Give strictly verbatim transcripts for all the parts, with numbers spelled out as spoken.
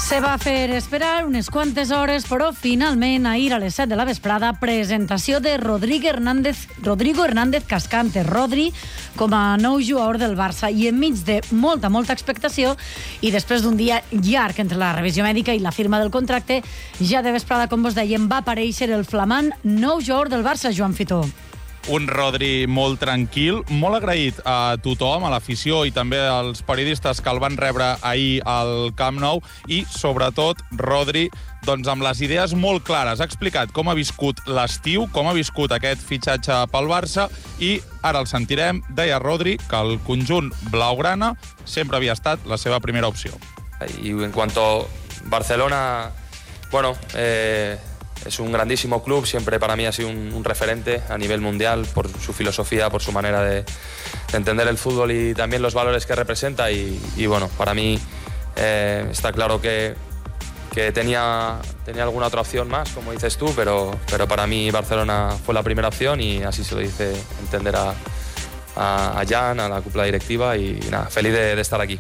Se va fer esperar unes quantes hores, però finalment, ahir a les set de la vesprada, presentació de Rodrigo Hernández, Rodrigo Hernández Cascante, Rodri, com a nou jugador del Barça, i enmig de molta, molta expectació, i després d'un dia llarg entre la revisió mèdica i la firma del contracte, ja de vesprada, com vos dèiem, va aparèixer el flamant nou jugador del Barça, Joan Fitó. Un Rodri molt tranquil, molt agraït a tothom, a l'afició i també als periodistes que el van rebre ahir al Camp Nou, i, sobretot, Rodri, doncs, amb les idees molt clares. Ha explicat com ha viscut l'estiu, com ha viscut aquest fitxatge pel Barça, i ara el sentirem. Deia Rodri que el conjunt blaugrana sempre havia estat la seva primera opció. Y en cuanto a Barcelona, bueno... Eh... Es un grandísimo club, siempre para mí ha sido un, un referente a nivel mundial por su filosofía, por su manera de, de entender el fútbol y también los valores que representa. Y, y bueno, para mí eh, está claro que, que tenía, tenía alguna otra opción más, como dices tú, pero, pero para mí Barcelona fue la primera opción y así se lo dice entender a, a, a Jan, a la cúpula directiva, y, y nada, feliz de, de estar aquí.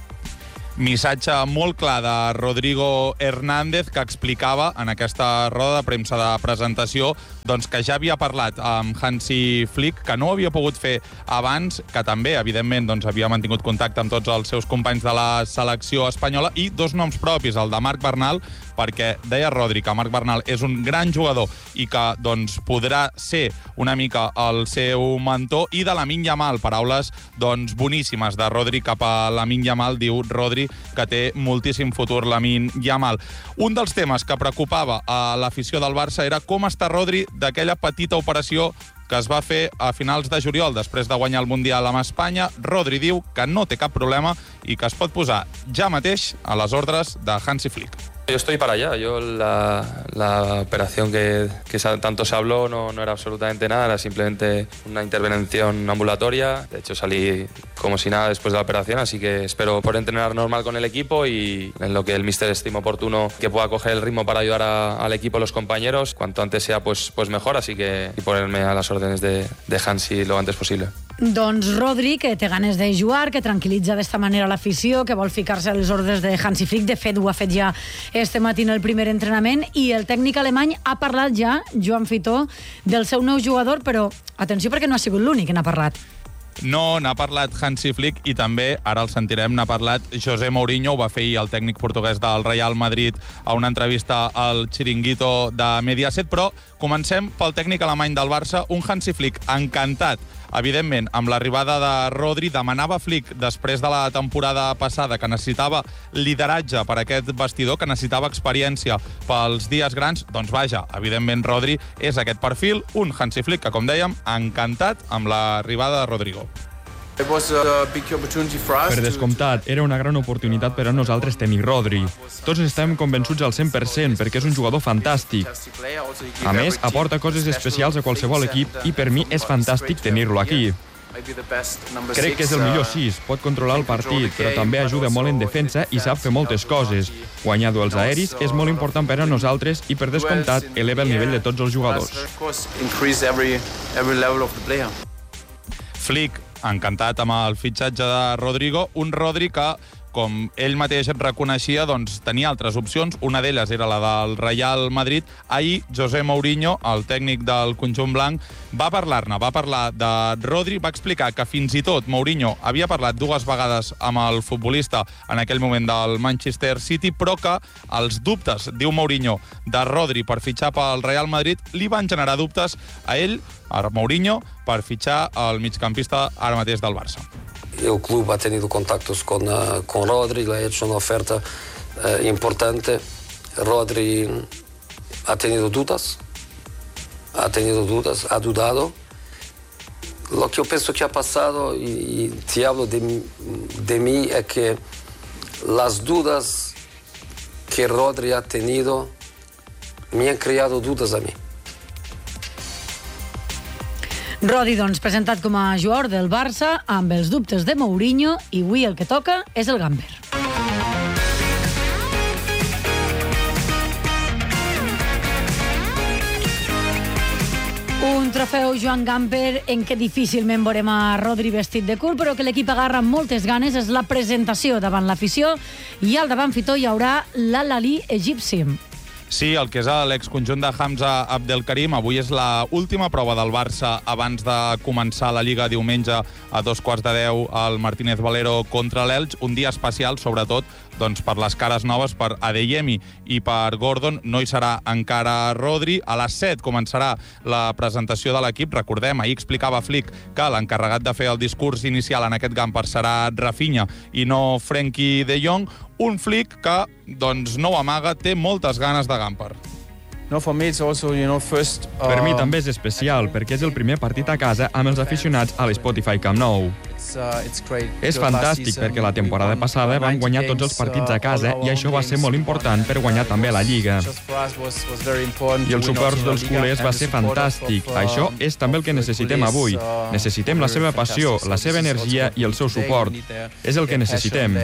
Missatge molt clar de Rodrigo Hernández, que explicava en aquesta roda de premsa de presentació doncs, que ja havia parlat amb Hansi Flick, que no ho havia pogut fer abans, que també, evidentment, doncs, havia mantingut contacte amb tots els seus companys de la selecció espanyola, i dos noms propis, el de Marc Bernal, perquè deia Rodri que Marc Bernal és un gran jugador i que doncs, podrà ser una mica el seu mentor, i de Lamine Yamal, paraules doncs, boníssimes de Rodri cap a Lamine Yamal. Diu Rodri que té moltíssim futur Lamine Yamal. Un dels temes que preocupava a l'afició del Barça era com està Rodri d'aquella petita operació que es va fer a finals de juliol, després de guanyar el Mundial amb Espanya. Rodri diu que no té cap problema i que es pot posar ja mateix a les ordres de Hansi Flick. Yo estoy para allá. Yo la, la operación que, que tanto se habló no, no era absolutamente nada, era simplemente una intervención ambulatoria. De hecho, salí como si nada después de la operación, así que espero poder entrenar normal con el equipo y en lo que el míster estime oportuno que pueda coger el ritmo para ayudar a, al equipo, a los compañeros. Cuanto antes sea, pues, pues mejor, así que y ponerme a las órdenes de, de Hansi lo antes posible. Doncs Rodri, que té ganes de jugar, que tranquil·litza d'esta manera l'afició, que vol ficar-se a les ordres de Hansi Flick. De fet, ho ha fet ja este matí en el primer entrenament, i el tècnic alemany ha parlat ja, Joan Fitó, del seu nou jugador, però atenció perquè no ha sigut l'únic que n'ha parlat. No, n'ha parlat Hansi Flick, i també, ara el sentirem, n'ha parlat José Mourinho. Ho va fer ahir el tècnic portuguès del Real Madrid a una entrevista al Chiringuito de Mediaset. Però comencem pel tècnic alemany del Barça, un Hansi Flick encantat, evidentment, amb l'arribada de Rodri. Demanava Flick, després de la temporada passada, que necessitava lideratge per aquest vestidor, que necessitava experiència pels dies grans. Doncs vaja, evidentment Rodri és aquest perfil, un Hansi Flick que, com dèiem, encantat amb l'arribada de Rodrigo. Per descomptat, era una gran oportunitat per a nosaltres tenir Rodri. Tots estem convençuts al cent per cent perquè és un jugador fantàstic. A més, aporta coses especials a qualsevol equip i per mi és fantàstic tenir-lo aquí. Crec que és el millor sis, pot controlar el partit, però també ajuda molt en defensa i sap fer moltes coses. Guanyar duels aeris és molt important per a nosaltres i, per descomptat, eleva el nivell de tots els jugadors. Flick encantat amb el fitxatge de Rodrigo, un Rodri que, com ell mateix reconeixia, doncs, tenia altres opcions. Una d'elles era la del Real Madrid. Ahir, José Mourinho, el tècnic del conjunt blanc, va parlar-ne, va parlar de Rodri, va explicar que fins i tot Mourinho havia parlat dues vegades amb el futbolista en aquell moment del Manchester City, però que els dubtes, diu Mourinho, de Rodri per fitxar pel Real Madrid li van generar dubtes a ell, a Mourinho, per fitxar el migcampista ara mateix del Barça. El club ha tenido contactos con, uh, con Rodri, le ha hecho una oferta uh, importante. Rodri ha tenido dudas, ha tenido dudas, ha dudado. Lo que yo pienso que ha pasado, y, y te hablo de, de mí, es que las dudas que Rodri ha tenido me han creado dudas a mí. Rodri, doncs, presentat com a jugador del Barça, amb els dubtes de Mourinho, i avui el que toca és el Gamber. Un trofeu Joan Gamper en què difícilment veurem a Rodri vestit de curt, però que l'equip agarra amb moltes ganes és la presentació davant l'afició, i al davant fitó hi haurà l'Al-Ahly egipci. Sí, el que és l'exconjunt de Hamza Abdelkarim. Avui és la última prova del Barça abans de començar la Lliga diumenge a dos quarts de deu al Martínez Valero contra l'Elx. Un dia especial, sobretot, doncs, per les cares noves, per Adeyemi i per Gordon. No hi serà encara Rodri. A les set començarà la presentació de l'equip. Recordem, ahir explicava Flick que l'encarregat de fer el discurs inicial en aquest Gamper serà Rafinha i no Frenkie de Jong. Un Flick que, doncs, no ho amaga, té moltes ganes de Gamper. No, for me it's also, you know, first, uh... Per mi també és especial, perquè és el primer partit a casa amb els aficionats a l'Spotify Camp Nou. It's, uh, it's great. És fantàstic perquè la temporada passada vam guanyar tots els partits a casa i això va ser molt important per guanyar també la Lliga. I el suport dels culers va ser fantàstic. Això és també el que necessitem avui. Necessitem la seva passió, la seva energia i el seu suport. És el que necessitem.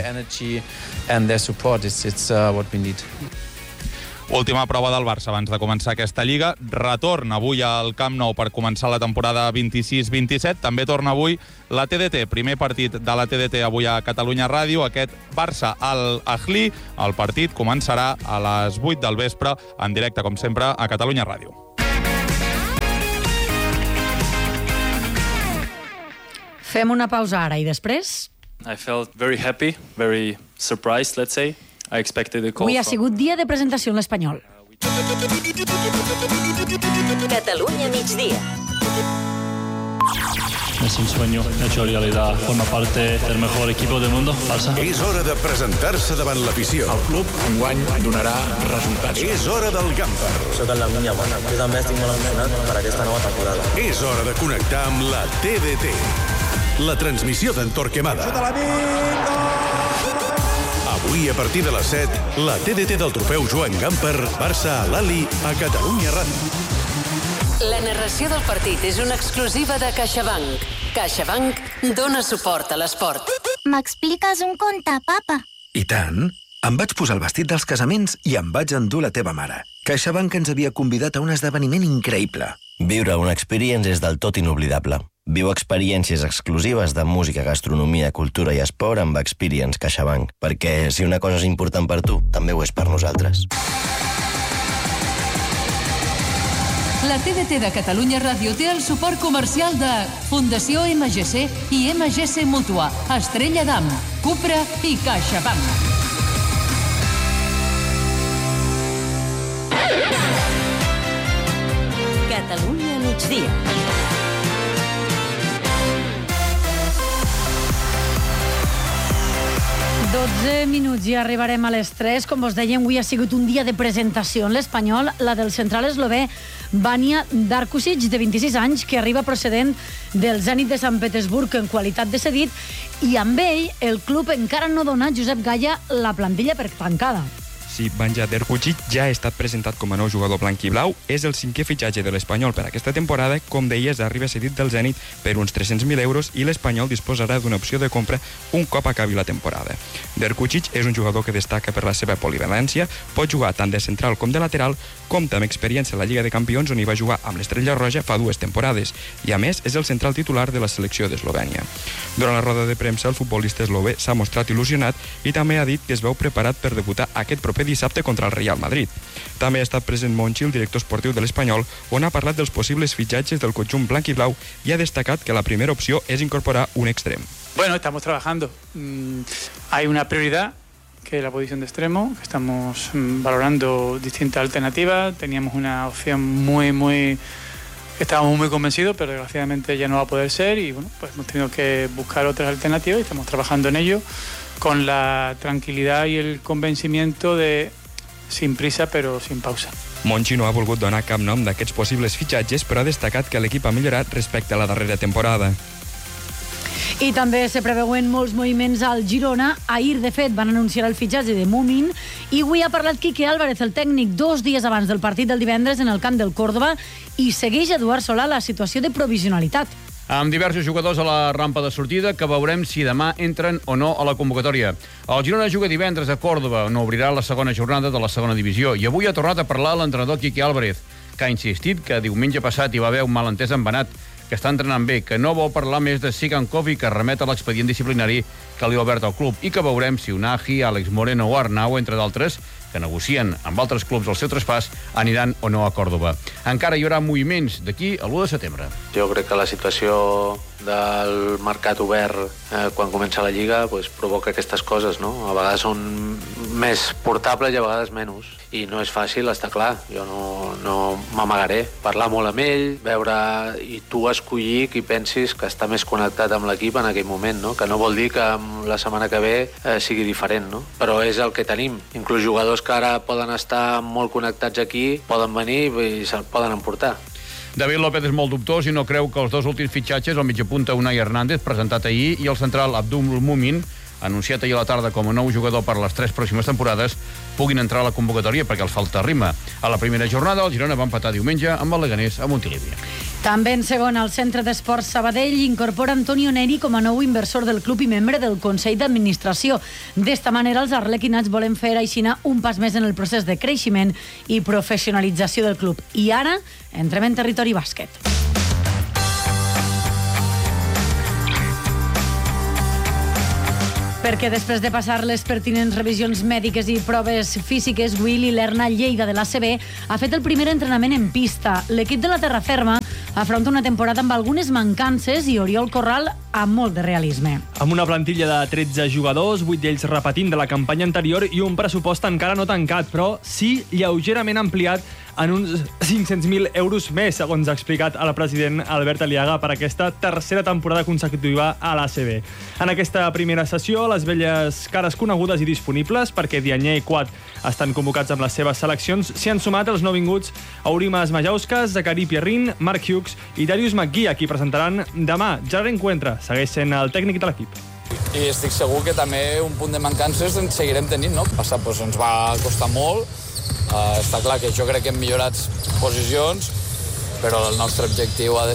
Última prova del Barça abans de començar aquesta Lliga. Retorn avui al Camp Nou per començar la temporada vint-i-sis vint-i-set. També torna avui la T D T. Primer partit de la T D T avui a Catalunya Ràdio. Aquest Barça al Ahly. El partit començarà a les vuit del vespre en directe, com sempre, a Catalunya Ràdio. Fem una pausa ara i després... I felt very happy, very surprised, let's say. I expected a call. Avui ha sigut dia de presentació en l'Espanyol. Catalunya migdia. Es un sueño hecho realidad. Forma parte del mejor equipo del mundo, Barça. És hora de presentar-se davant l'afició. El club enguany donarà resultats. És hora del Gamper. Soc el Lamine Yamal. Jo també estic molt emocionat per aquesta nova temporada. És hora de connectar amb la T D T. La transmissió d'en Torquemada. Avui, a partir de les set, la T D T del trofeu Joan Gamper, Barça Al-Ahly a Catalunya Ràdio. La narració del partit és una exclusiva de CaixaBank. CaixaBank dona suport a l'esport. M'expliques un conte, papa? I tant. Em vaig posar el vestit dels casaments i em vaig endur la teva mare. CaixaBank ens havia convidat a un esdeveniment increïble. Viure una experience és del tot inoblidable. Viu experiències exclusives de música, gastronomia, cultura i esport amb Experience CaixaBank, perquè si una cosa és important per tu, també ho és per nosaltres. La T D T de Catalunya Ràdio té el suport comercial de Fundació M G C i M G C Mútua, Estrella d'Am, Cupra i CaixaBank. Catalunya migdia. dotze minuts i arribarem a les tres. Com vos dèiem, avui ha sigut un dia de presentació en l'Espanyol, la del central eslové Vanja Darkušić, de vint-i-sis anys, que arriba procedent del Zenit de Sant Petersburg en qualitat de cedit, i amb ell el club encara no dona, Josep Gaya, la plantilla per tancada. Sí, Vanja Darkušić ja ha estat presentat com a nou jugador blanc i blau. És el cinquè fitxatge de l'Espanyol per aquesta temporada. Com deies, arriba cedit del Zenit per uns tres-cents mil euros i l'Espanyol disposarà d'una opció de compra un cop acabi la temporada. Darkušić és un jugador que destaca per la seva polivalència, pot jugar tant de central com de lateral, compta amb experiència a la Lliga de Campions, on hi va jugar amb l'Estrella Roja fa dues temporades, i a més és el central titular de la selecció d'Eslovènia. Durant la roda de premsa, el futbolista eslové s'ha mostrat il·lusionat i també ha dit que es veu preparat per debutar aquest proper dissabte contra el Real Madrid. També ha estat present Monchi, el director esportiu de l'Espanyol, on ha parlat dels possibles fitxatges del conjunt blanc i blau i ha destacat que la primera opció és incorporar un extrem. Bueno, estamos trabajando. Mm, hay una prioridad, que es la posición de extremo, que estamos mm, valorando distintas alternativas. Teníamos una opción muy, muy... Estábamos muy convencidos, pero desgraciadamente ya no va a poder ser y bueno, pues hemos tenido que buscar otras alternativas y estamos trabajando en ello con la tranquilidad y el convencimiento de sin prisa però sin pausa. Monchi no ha volgut donar cap nom d'aquests possibles fitxatges, però ha destacat que l'equip ha millorat respecte a la darrera temporada. I també se preveuen molts moviments al Girona. Ahir, de fet, van anunciar el fitxatge de Mumin i avui ha parlat Quique Álvarez, el tècnic, dos dies abans del partit del divendres en el camp del Córdoba, i segueix Eduard Solà la situació de provisionalitat. Amb diversos jugadors a la rampa de sortida que veurem si demà entren o no a la convocatòria. El Girona juga divendres a Còrdoba, on obrirà la segona jornada de la segona divisió, i avui ha tornat a parlar l'entrenador Quique Álvarez, que ha insistit que diumenge passat hi va haver un malentès amb Benat, que està entrenant bé, que no vol parlar més de Sigankov i que remet a l'expedient disciplinari que li ha obert al club i que veurem si Unai, Àlex Moreno o Arnau, entre d'altres, que negocien amb altres clubs el seu traspàs, aniran o no a Còrdova. Encara hi haurà moviments d'aquí a l'u de setembre. Jo crec que la situació del mercat obert eh, quan comença la Lliga pues, provoca aquestes coses, no? A vegades són més portables i a vegades menys. I no és fàcil, està clar. Jo no, no m'amagaré. Parlar molt amb ell, veure i tu escollir qui pensis que està més connectat amb l'equip en aquell moment, no? Que no vol dir que la setmana que ve eh, sigui diferent, no? Però és el que tenim. Inclús jugadors que ara poden estar molt connectats aquí, poden venir i se'l poden emportar. David López és molt dubtós i no creu que els dos últims fitxatges, el mitjapunta Unai Hernández, presentat ahir, i el central Abdul Mumin, anunciat ahir a la tarda com a nou jugador per les tres pròximes temporades, puguin entrar a la convocatòria perquè els falta rima. A la primera jornada, el Girona va empatar diumenge amb el Leganés a Montilivi. També en segon, el Centre d'Esports Sabadell incorpora Antonio Neri com a nou inversor del club i membre del Consell d'Administració. D'esta manera, els arlequinats volen fer aixina un pas més en el procés de creixement i professionalització del club. I ara, entrem en territori bàsquet. Perquè després de passar les pertinents revisions mèdiques i proves físiques, Willy Lerna Lleida de l'A C B ha fet el primer entrenament en pista. L'equip de la Terraferma afronta una temporada amb algunes mancances i Oriol Corral amb molt de realisme. Amb una plantilla de tretze jugadors, vuit d'ells repetint de la campanya anterior i un pressupost encara no tancat, però sí lleugerament ampliat en uns cinc-cents mil euros més, segons ha explicat el president Albert Aliaga, per aquesta tercera temporada consecutiva a l'A C B. En aquesta primera sessió, les velles cares conegudes i disponibles, perquè Dianyé i Quat estan convocats amb les seves seleccions, s'hi han sumat els nouvinguts Aurimas Majauskas, Zacari Pierrin, Mark Hughes i Darius McGee, a qui presentaran demà. Gerard Encuentra segueix sent el tècnic de l'equip. I estic segur que també un punt de mancances en seguirem tenint, no? Passat doncs, ens va costar molt. Uh, està clar que jo crec que hem millorat posicions, però el nostre objectiu ha de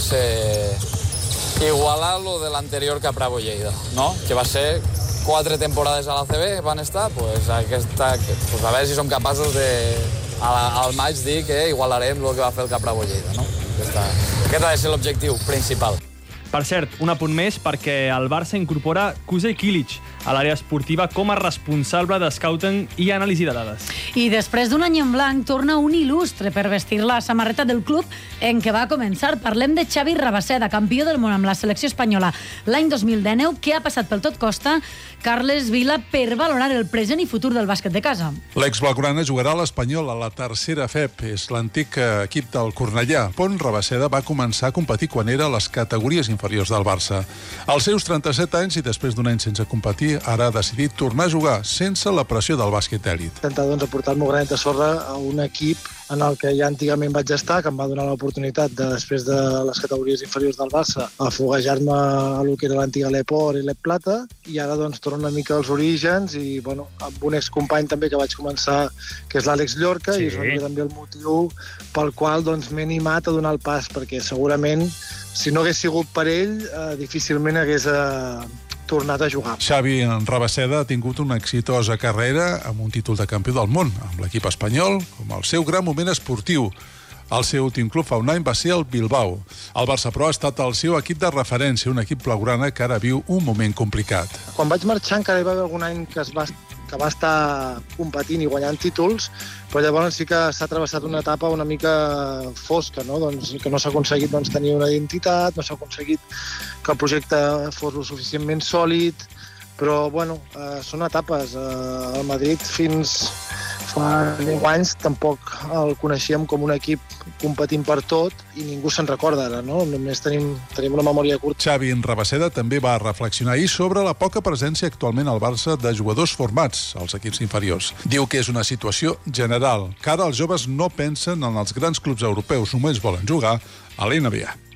ser igualar lo de l'anterior Capravo Lleida, no? Que va ser quatre temporades a l'A C B, van estar, pues, aquesta, pues, a veure si som capaços de, a la, al maig, dir que igualarem el que va fer el Capravo Lleida, no? Aquesta, aquest ha de ser l'objectiu principal. Per cert, un apunt més perquè el Barça incorpora Kuzey Kilic a l'àrea esportiva com a responsable de scouting i anàlisi de dades. I després d'un any en blanc torna un il·lustre per vestir la samarreta del club en què va començar. Parlem de Xavi Rabaseda, campió del món amb la selecció espanyola l'any dos mil dinou, que ha passat pel tot costa Carles Vila per valorar el present i futur del bàsquet de casa. L'ex-blaugrana jugarà a l'Espanyol a la tercera F E P. És l'antic equip del Cornellà. Pont Rabaseda va començar a competir quan era a les categories inferiors del Barça. Als seus trenta-set anys i després d'un any sense competir, ara ha decidit tornar a jugar sense la pressió del bàsquet èlit. Intentar doncs, aportar el meu granet de sorra a un equip en el que ja antigament vaig estar, que em va donar l'oportunitat de, després de les categories inferiors del Barça, a foguejar-me a lo que era l'antiga l'Epor i l'Ep Plata, i ara doncs torno una mica als orígens i bueno, amb un excompany també que vaig començar, que és l'Àlex Llorca, sí. I és una mica també el motiu pel qual doncs, m'he animat a donar el pas, perquè segurament si no hagués sigut per ell, eh, difícilment hagués eh, tornat a jugar. Xavi Rabaseda ha tingut una exitosa carrera amb un títol de campió del món, amb l'equip espanyol, com el seu gran moment esportiu. El seu últim club fa un any va ser el Bilbao. El Barça, però, ha estat el seu equip de referència, un equip blaugrana que ara viu un moment complicat. Quan vaig marxar encara hi va haver algun any que es va que va estar competint i guanyant títols, però llavors sí que s'ha travessat una etapa una mica fosca, no? Doncs, que no s'ha aconseguit doncs, tenir una identitat, no s'ha aconseguit que el projecte fos lo suficientment sòlid, però bueno, eh, són etapes. Eh, el Madrid fins fa deu anys tampoc el coneixíem com un equip competint per tot i ningú se'n recorda ara, no? Només tenim, tenim una memòria curta. Xavi Rabaseda també va reflexionar ahir sobre la poca presència actualment al Barça de jugadors formats als equips inferiors. Diu que és una situació general, que ara els joves no pensen en els grans clubs europeus, només volen jugar a l'N B A.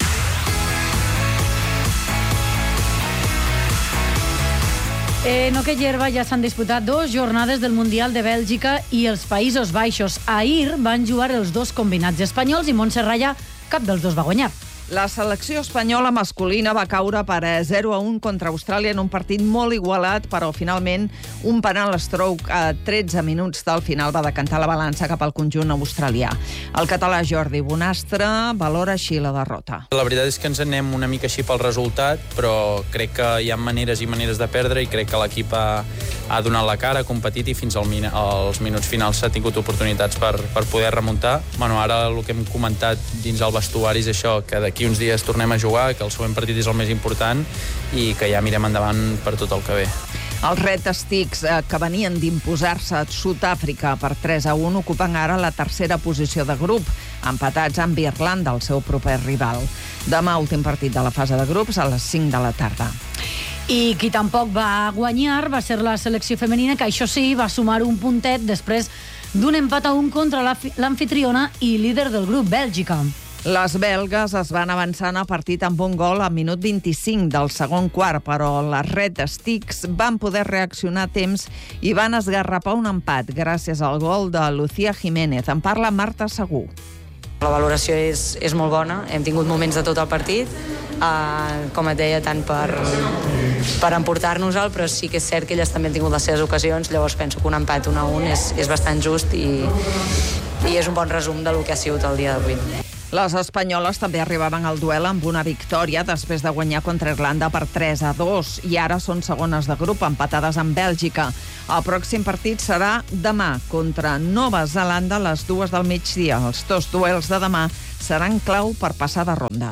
En hoquei herba ja s'han disputat dos jornades del Mundial de Bèlgica i els Països Baixos. Ahir van jugar els dos combinats espanyols i Montserrat, cap dels dos va guanyar. La selecció espanyola masculina va caure per zero a un contra Austràlia en un partit molt igualat, però finalment un penal stroke a tretze minuts del final va decantar la balança cap al conjunt australià. El català Jordi Bonastre valora així la derrota. La veritat és que ens anem una mica així pel resultat, però crec que hi ha maneres i maneres de perdre i crec que l'equip ha, ha donat la cara, ha competit i fins al min- als minuts finals s'ha tingut oportunitats per, per poder remuntar. Bueno, ara el que hem comentat dins el vestuari és això, que d'aquí uns dies tornem a jugar, que el següent partit és el més important i que ja mirem endavant per tot el que ve. Els Red Sticks, eh, que venien d'imposar-se a Sud-àfrica per tres a un, ocupen ara la tercera posició de grup, empatats amb Irlanda, el seu proper rival. Demà, últim partit de la fase de grups, a les cinc de la tarda. I qui tampoc va guanyar va ser la selecció femenina, que això sí, va sumar un puntet després d'un empat a un contra l'anfitriona i líder del grup, Bèlgica. Les belgues es van avançant a partit amb un gol a minut vint-i-cinc del segon quart, però les Red Sticks van poder reaccionar a temps i van esgarrapar un empat gràcies al gol de Lucía Jiménez. En parla Marta Segú. La valoració és, és molt bona, hem tingut moments de tot el partit, eh, com et deia, tant per, per emportar-nos-el, però sí que és cert que elles també han tingut les seves ocasions, llavors penso que un empat un a un és, és bastant just i, i és un bon resum del que ha sigut el dia d'avui. Les espanyoles també arribaven al duel amb una victòria després de guanyar contra Irlanda per tres a dos i ara són segones de grup, empatades amb Bèlgica. El pròxim partit serà demà contra Nova Zelanda a les dues del migdia. Els dos duels de demà seran clau per passar de ronda.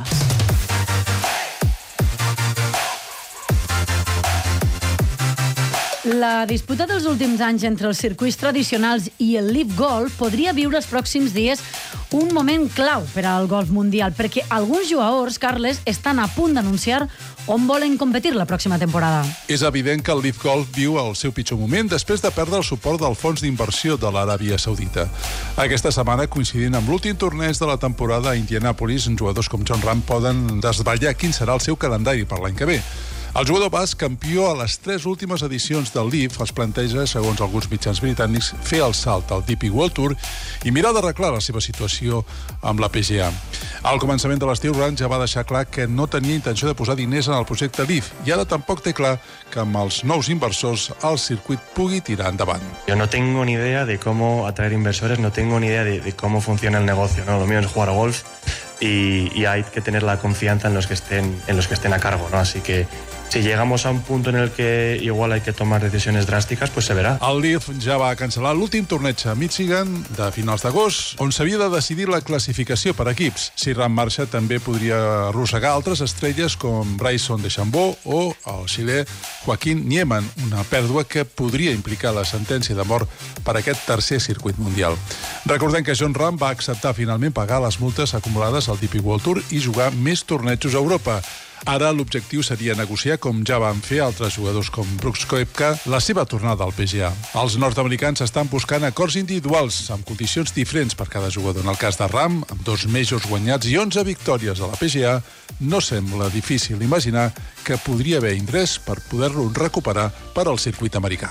La disputa dels últims anys entre els circuits tradicionals i el Live Golf podria viure els pròxims dies un moment clau per al golf mundial, perquè alguns jugadors, Carles, estan a punt d'anunciar on volen competir la pròxima temporada. És evident que el Live Golf viu el seu pitjor moment després de perdre el suport del fons d'inversió de l'Aràbia Saudita. Aquesta setmana, coincidint amb l'últim torneig de la temporada a Indianapolis, jugadors com Jon Rahm poden desvetllar quin serà el seu calendari per l'any que ve. El jugador basc, campió a les tres últimes edicions del Live, es planteja, segons alguns mitjans britànics, fer el salt al D P World Tour i mirar d'arreglar la seva situació amb la P G A. Al començament de l'estiu, Rahm ja va deixar clar que no tenia intenció de posar diners en el projecte Live i ara tampoc té clar que amb els nous inversors el circuit pugui tirar endavant. Yo no tengo ni idea de cómo atraer inversores, no tengo ni idea de, de cómo funciona el negocio, ¿no? Lo mío es jugar a golf y, y hay que tener la confianza en los que estén, en los que estén a cargo, ¿no? Así que si llegamos a un punto en el que igual hay que tomar decisiones drásticas, pues se verá. El Live ja va cancel·lar l'últim torneig a Michigan de finals d'agost, on s'havia de decidir la classificació per equips. Si Rahm marxa, també podria arrossegar altres estrelles com Bryson DeChambeau o el xilè Joaquín Niemann, una pèrdua que podria implicar la sentència de mort per aquest tercer circuit mundial. Recordem que Jon Rahm va acceptar finalment pagar les multes acumulades al D P World Tour i jugar més tornejos a Europa. Ara l'objectiu seria negociar, com ja van fer altres jugadors com Brooks Koepka, la seva tornada al P G A. Els nord-americans estan buscant acords individuals amb condicions diferents per cada jugador. En el cas de Rahm, amb dos majors guanyats i onze victòries a la P G A, no sembla difícil imaginar que podria haver indrés per poder-lo recuperar per al circuit americà.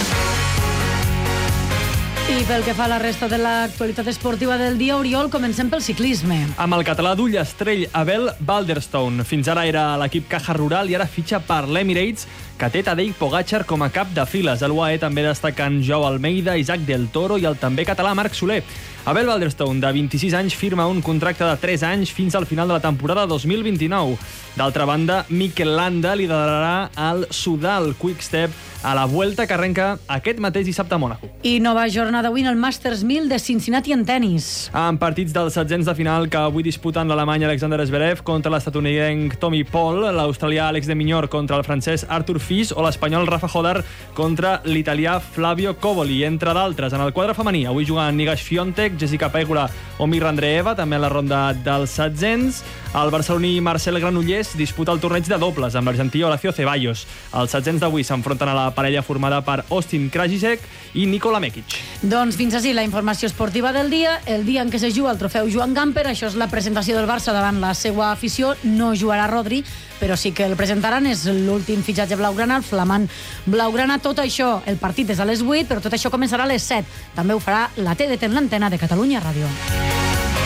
I pel que fa a la resta de l'actualitat esportiva del dia, Oriol, comencem pel ciclisme. Amb el català d'Ullastrell, Abel Balderstone. Fins ara era a l'equip Caja Rural i ara fitxa per l'Emirates, que té Tadej Pogačar com a cap de files. A l'U A E també destaquen Joao Almeida, Isaac del Toro i el també català Marc Soler. Abel Balderstone, de vint-i-sis anys, firma un contracte de tres anys fins al final de la temporada dos mil vint-i-nou. D'altra banda, Mikel Landa liderarà el Sudal Quick-Step a la Vuelta que arrenca aquest mateix dissabte a Mònaco. I nova jornada avui en el Masters mil de Cincinnati en tennis. Amb partits dels setzents de final que avui disputen l'alemany Alexander Zverev contra l'estatunidenc Tommy Paul, l'australià Alex de Minyor contra el francès Arthur Fils o l'espanyol Rafa Jodar contra l'italià Flavio Covoli, entre d'altres. En el quadre femení, avui juguen Iga Świątek, Jessica Pegula o Mirra Andreeva, també a la ronda dels setzents. El barceloní Marcel Granollers disputa el torneig de dobles amb l'argentí Horacio Ceballos. Els setzents d'avui s'enfronten a la parella formada per Austin Krajicek i Nikola Mekic. Doncs fins així la informació esportiva del dia. El dia en què se juga el trofeu Joan Gamper, això és la presentació del Barça davant la seva afició. No jugarà Rodri, però sí que el presentaran. És l'últim fitxatge blaugrana, el flamant blaugrana. Tot això, el partit és a les vuit, però tot això començarà a les set. També ho farà la T D T en l'antena de Catalunya Ràdio.